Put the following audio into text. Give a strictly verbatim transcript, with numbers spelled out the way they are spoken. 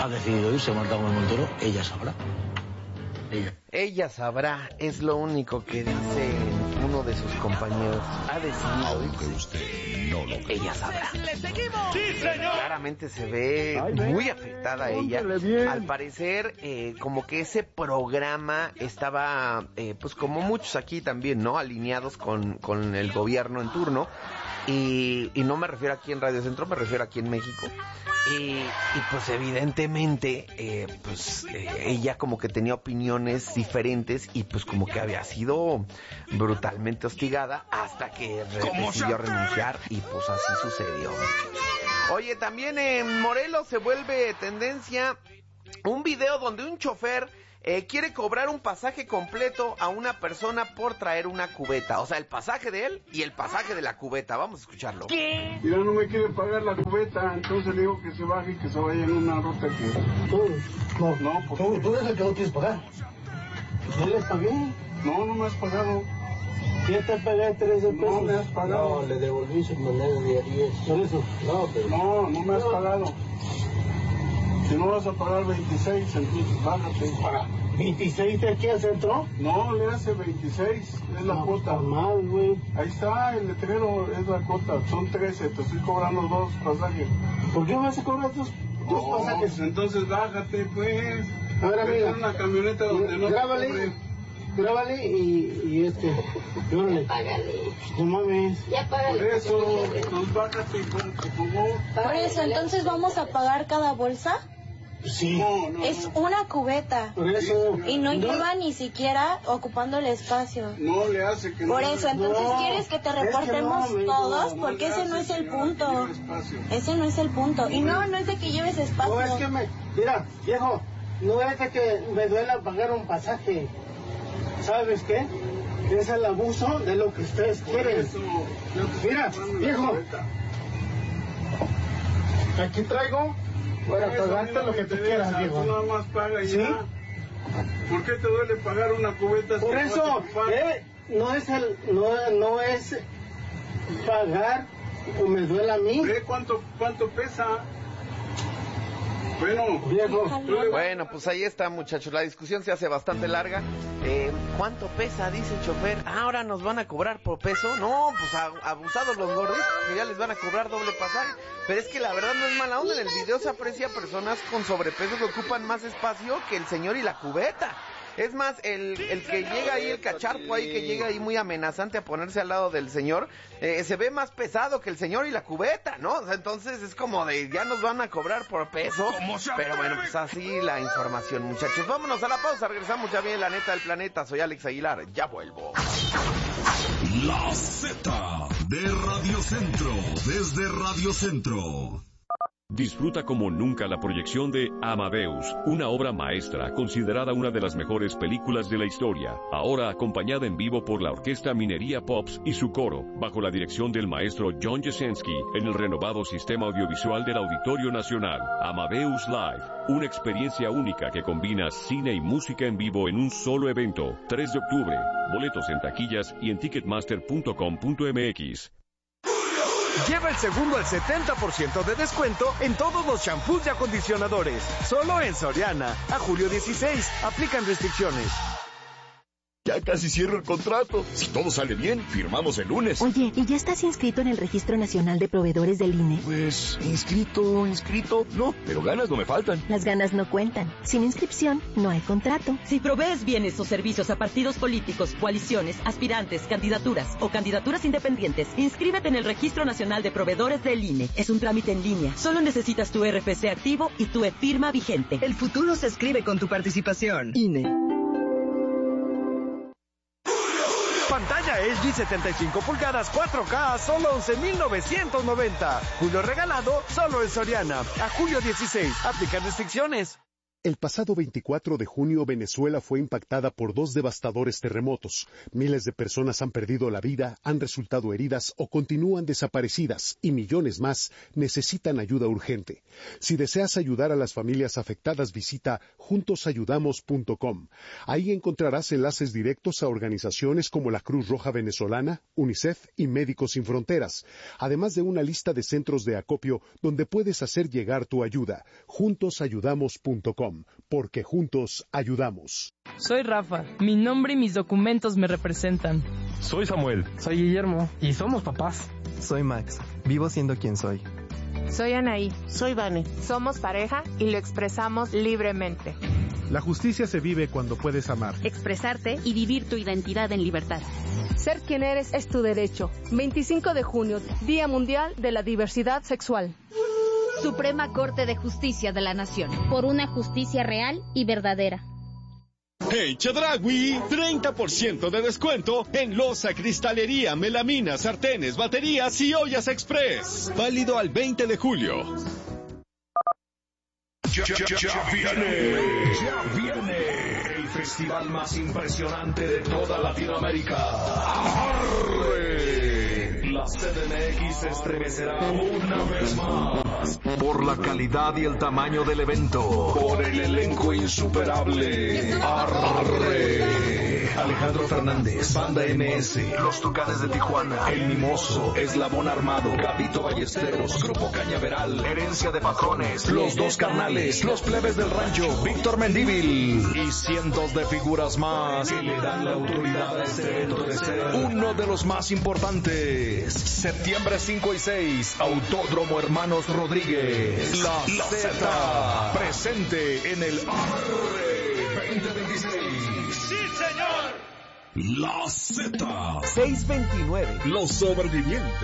ha decidido irse Marta Gómez Montero, ella sabrá. Ella. Ella sabrá, es lo único que dice uno de sus compañeros. Ha decidido. Aunque usted no lo ella sabrá. ¡Le seguimos! ¡Sí, señor! Claramente se ve Ay, muy afectada ella. Al parecer, eh, como que ese programa estaba, eh, pues como muchos aquí también, ¿no? Alineados con, con el gobierno en turno. Y, y no me refiero aquí en Radio Centro, me refiero aquí en México. Y, y pues evidentemente, eh, pues eh, ella como que tenía opiniones diferentes y pues como que había sido brutalmente hostigada hasta que re- decidió renunciar y pues así sucedió. Oye, también en Morelos se vuelve tendencia un video donde un chofer Eh, quiere cobrar un pasaje completo a una persona por traer una cubeta. O sea, el pasaje de él y el pasaje de la cubeta. Vamos a escucharlo. ¿Qué? Mira, no me quiere pagar la cubeta, entonces le digo que se baje y que se vaya en una ruta que... Tú, no, no, pues... Tú, tú eres el que no quieres pagar. ¿No les pagué? No, no me has pagado. ¿Qué te pagué? trece pesos. No me has pagado. No, le devolví su moneda de a diez. Por eso, no, pero... No, no me has no. pagado. Si no vas a pagar veintiséis, entonces bájate. ¿Para veintiséis de aquí al centro? No, le hace veintiséis, es la no, cuota. Está mal, güey. Ahí está, el letrero es la cuota, son trece, te estoy cobrando dos pasajes. ¿Por qué me vas a cobrar dos, dos no, pasajes? Pues entonces bájate, pues. A ver, amiga. una camioneta donde no grábale, te cobre. Grábale y, y este, órale. Págale. No mames. Ya págale. Por eso, entonces bájate, por favor. Por eso, entonces vamos a pagar cada bolsa. Sí. No, no, es no. una cubeta. Por eso. Y no, no lleva ni siquiera ocupando el espacio. No le hace que Por no. eso, entonces no, quieres que te reportemos es que no, todos, no, porque no ese no es el punto. Que ese no es el punto. Y no, no es de que lleves espacio. No, es que me. Mira, viejo, no es de que me duela pagar un pasaje. ¿Sabes qué? Es el abuso de lo que ustedes quieren. Eso, mira, viejo. Aquí traigo. Para pagarte lo que tú quieras, viejo. Tú nada más paga y ¿Sí? ya. ¿Por qué te duele pagar una cubeta? Por eso, eh, no es el, no, no es pagar, o me duele a mí. ¿Ve cuánto, cuánto pesa? Bueno, viejo. Bueno, pues ahí está, muchachos. La discusión se hace bastante larga. Eh, ¿Cuánto pesa? Dice el chofer. Ah, ahora nos van a cobrar por peso. No, pues a, abusados los gorditos, que ya les van a cobrar doble pasaje. Pero es que la verdad no es mala onda. En el video se aprecia personas con sobrepeso que ocupan más espacio que el señor y la cubeta. Es más, el, el que llega ahí, el cacharpo ahí, que llega ahí muy amenazante a ponerse al lado del señor, eh, se ve más pesado que el señor y la cubeta, ¿no? O sea, entonces es como de, ya nos van a cobrar por peso. Pero bueno, pues así la información, muchachos. Vámonos a la pausa, regresamos ya bien, la neta del planeta. Soy Alex Aguilar, ya vuelvo. La Z de Radio Centro, desde Radio Centro. Disfruta como nunca la proyección de Amadeus, una obra maestra considerada una de las mejores películas de la historia, ahora acompañada en vivo por la Orquesta Minería Pops y su coro, bajo la dirección del maestro John Jasenski, en el renovado sistema audiovisual del Auditorio Nacional. Amadeus Live, una experiencia única que combina cine y música en vivo en un solo evento. tres de octubre, boletos en taquillas y en ticketmaster punto com punto m x. Lleva el segundo al setenta por ciento de descuento en todos los champús y acondicionadores. Solo en Soriana. A julio dieciséis. Aplican restricciones. Ya casi cierro el contrato. Si todo sale bien, firmamos el lunes. Oye, ¿y ya estás inscrito en el Registro Nacional de Proveedores del I N E? Pues, inscrito, inscrito, no, pero ganas no me faltan. Las ganas no cuentan. Sin inscripción, no hay contrato. Si provees bienes o servicios a partidos políticos, coaliciones, aspirantes, candidaturas o candidaturas independientes, inscríbete en el Registro Nacional de Proveedores del I N E. Es un trámite en línea. Solo necesitas tu R F C activo y tu e-firma vigente. El futuro se escribe con tu participación. I N E. Pantalla L G setenta y cinco pulgadas cuatro K a solo once mil novecientos noventa. Julio regalado solo en Soriana. A julio dieciséis. Aplican restricciones. El pasado veinticuatro de junio, Venezuela fue impactada por dos devastadores terremotos. Miles de personas han perdido la vida, han resultado heridas o continúan desaparecidas, y millones más necesitan ayuda urgente. Si deseas ayudar a las familias afectadas, visita juntos ayudamos punto com. Ahí encontrarás enlaces directos a organizaciones como la Cruz Roja Venezolana, UNICEF y Médicos Sin Fronteras, además de una lista de centros de acopio donde puedes hacer llegar tu ayuda. juntos ayudamos punto com. Porque juntos ayudamos. Soy Rafa. Mi nombre y mis documentos me representan. Soy Samuel. Soy Guillermo. Y somos papás. Soy Max. Vivo siendo quien soy. Soy Anaí. Soy Vane. Somos pareja y lo expresamos libremente. La justicia se vive cuando puedes amar, expresarte y vivir tu identidad en libertad. Ser quien eres es tu derecho. veinticinco de junio, Día Mundial de la Diversidad Sexual. Suprema Corte de Justicia de la Nación. Por una justicia real y verdadera. Hey Chedraui, treinta por ciento de descuento en loza, cristalería, melamina, sartenes, baterías y ollas express. Válido al veinte de julio. Ya, ya, ya, ya viene, ya viene el festival más impresionante de toda Latinoamérica. ¡Arre! La C D M X se estremecerá una vez más por la calidad y el tamaño del evento, por el elenco insuperable. ¡Arre! Alejandro Fernández, Banda M S, Los Tucanes de Tijuana, El Mimoso, Eslabón Armado, Gabito Ballesteros, Grupo Cañaveral, Herencia de Patrones, Los Dos Carnales, Los Plebes del Rancho, Víctor Mendívil y cientos de figuras más que le dan la autoridad a este evento de ser uno de los más importantes. Septiembre cinco y seis, Autódromo Hermanos Rodríguez. La, la Z, presente en el Arre veinte veintiséis. ¡Sí, señor! La Z. seiscientos veintinueve. Los sobrevivientes.